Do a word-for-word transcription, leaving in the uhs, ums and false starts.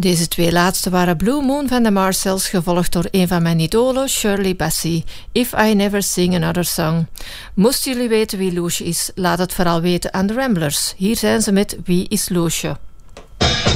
Deze twee laatste waren Blue Moon van de Marcells, gevolgd door een van mijn idolen, Shirley Bassey, If I Never Sing Another Song. Moesten jullie weten wie Loesje is, laat het vooral weten aan de Ramblers. Hier zijn ze met Wie is Loesje?